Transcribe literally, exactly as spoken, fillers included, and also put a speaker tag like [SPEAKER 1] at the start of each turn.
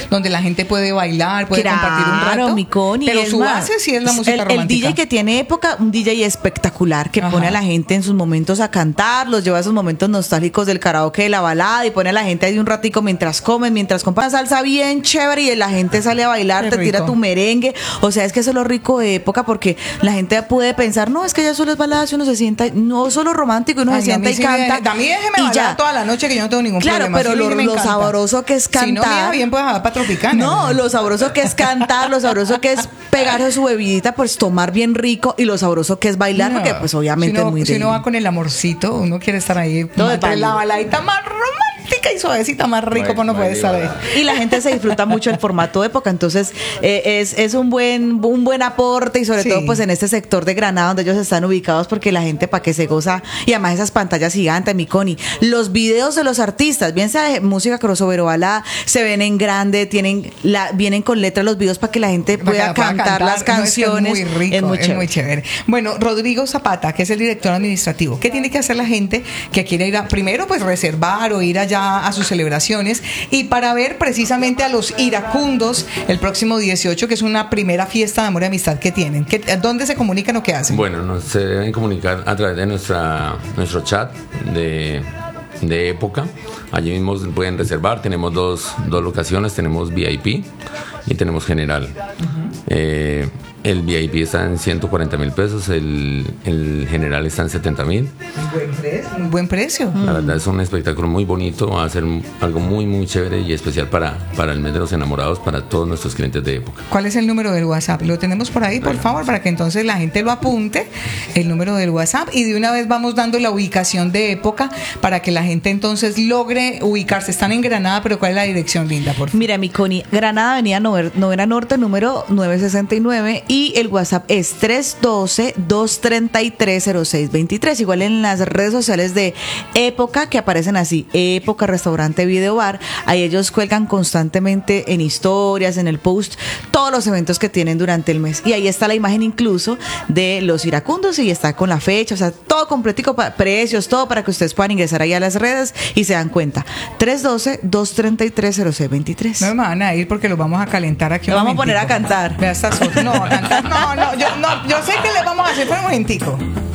[SPEAKER 1] donde la gente puede bailar, puede
[SPEAKER 2] claro,
[SPEAKER 1] compartir un rato.
[SPEAKER 2] Mi Connie,
[SPEAKER 1] pero
[SPEAKER 2] es
[SPEAKER 1] su
[SPEAKER 2] más,
[SPEAKER 1] base sí es la música
[SPEAKER 2] el,
[SPEAKER 1] romántica.
[SPEAKER 2] El D J que tiene época, un D J espectacular que Ajá. pone a la gente en sus momentos a cantar, los lleva a esos momentos nostálgicos del karaoke, de la balada, y pone a la gente ahí un ratico mientras comen, mientras compran una salsa bien chévere y la gente sale a bailar, Qué te rico. Tira tu merengue. O sea, es que eso es lo rico de época, porque la gente puede pensar, no, es que ya solo es balada, si uno se sienta, no solo romántico, uno Ay, se sienta y sí canta.
[SPEAKER 1] Me, a mí déjeme bailar ya. toda la noche, que yo no tengo ningún
[SPEAKER 2] claro,
[SPEAKER 1] problema.
[SPEAKER 2] Claro, pero
[SPEAKER 1] sí,
[SPEAKER 2] lo, lo sabroso que es cantar.
[SPEAKER 1] Si no me da bien, pues va para Tropicana.
[SPEAKER 2] No, lo sabroso que es cantar, lo sabroso que es pegarse su bebidita, pues tomar bien rico, y lo sabroso que es bailar, no, porque pues obviamente
[SPEAKER 1] si no,
[SPEAKER 2] es muy
[SPEAKER 1] Si uno va con el amorcito, uno quiere estar ahí. Todo la baladita más romántica y suavecita, más rico, pues no puede estar ahí.
[SPEAKER 2] Y la gente se disfruta mucho el formato de época, entonces eh, es, es un buen un buen aporte, y sobre sí. todo pues en este sector de Granada donde ellos están ubicados, porque la gente para que se goza, y además esas pantallas gigantes, mi Connie, los videos de los artistas, bien sea de música crossover o balada, se ven en grande, tienen la, vienen con letras los videos para que la gente pueda, pueda cantar, cantar las canciones.
[SPEAKER 1] No, es, que es muy rico, es muy, es muy chévere. Bueno, Rodrigo Zapata, que es el director administrativo, ¿qué tiene que hacer la gente que quiere ir a, primero pues reservar o ir allá a sus celebraciones, y para ver precisamente a los iracundos el próximo dieciocho, que es una primera fiesta de amor y amistad que tienen? ¿Qué, ¿Dónde se comunican o qué hacen?
[SPEAKER 3] Bueno, nos se deben comunicar a través de nuestra nuestro chat de de época. Allí mismo pueden reservar. Tenemos dos, dos locaciones, tenemos V I P y tenemos general. Uh-huh. eh, el V I P está en ciento cuarenta mil pesos, el, el general está en setenta mil.
[SPEAKER 1] Buen precio, un buen precio.
[SPEAKER 3] La verdad es un espectáculo muy bonito, va a ser algo muy muy chévere y especial para, para el mes de los enamorados, para todos nuestros clientes de época.
[SPEAKER 1] ¿Cuál es el número del WhatsApp? Lo tenemos por ahí, por favor, para que entonces la gente lo apunte, el número del WhatsApp, y de una vez vamos dando la ubicación de época para que la gente entonces logre ubicarse. Están en Granada, pero ¿cuál es la dirección, Linda, por favor?
[SPEAKER 2] Mira, mi Connie, Granada, avenida Novena Norte, número novecientos sesenta y nueve, y el WhatsApp es tres uno dos, dos tres tres, cero seis dos tres. Igual en las redes sociales de Época, que aparecen así, Época Restaurante Video Bar, ahí ellos cuelgan constantemente en historias, en el post, todos los eventos que tienen durante el mes, y ahí está la imagen incluso de los iracundos, y está con la fecha, o sea, todo completico, precios, todo, para que ustedes puedan ingresar ahí a las redes y se dan cuenta. tres uno dos, dos tres tres, cero seis dos tres.
[SPEAKER 1] No me van a ir porque los vamos a calentar aquí.
[SPEAKER 2] Lo vamos a poner a cantar.
[SPEAKER 1] Vea, no, a cantar. No, no, yo, no, yo sé que le vamos a hacer por un momentico.